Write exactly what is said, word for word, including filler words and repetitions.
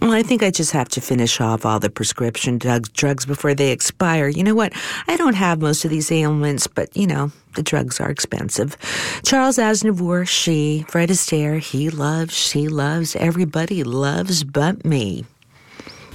Well, I think I just have to finish off all the prescription drugs, drugs before they expire. You know what? I don't have most of these ailments, but, you know, the drugs are expensive. Charles Aznavour, she. Fred Astaire, he loves, she loves, everybody loves but me.